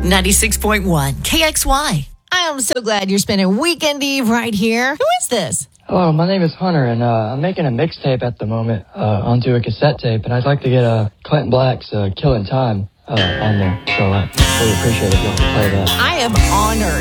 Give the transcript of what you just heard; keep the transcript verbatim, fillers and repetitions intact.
ninety-six point one K X Y. I am so glad you're spending Weekend Eve right here. Who is this? Hello, my name is Hunter, and uh, I'm making a mixtape at the moment uh, onto a cassette tape, and I'd like to get uh, Clinton Black's uh, Killing Time uh, on there. So I really appreciate it if you'll play that. I am honored